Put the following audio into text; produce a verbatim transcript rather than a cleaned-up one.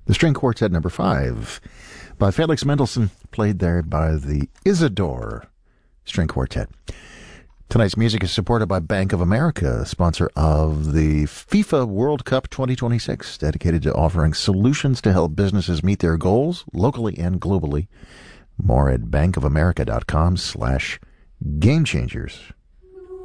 The String Quartet number five by Felix Mendelssohn, played there by the Isidore String Quartet. Tonight's music is supported by Bank of America, sponsor of the FIFA World Cup twenty twenty-six, dedicated to offering solutions to help businesses meet their goals locally and globally. More at bankofamerica.com slash game changers.